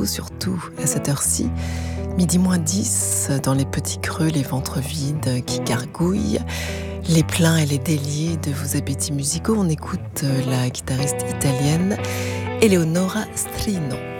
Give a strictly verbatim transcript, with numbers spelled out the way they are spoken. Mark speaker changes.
Speaker 1: vous, surtout à cette heure-ci. Midi moins dix, dans les petits creux, les ventres vides qui gargouillent, les pleins et les déliés de vos appétits musicaux. On écoute la guitariste italienne Eleonora Strino.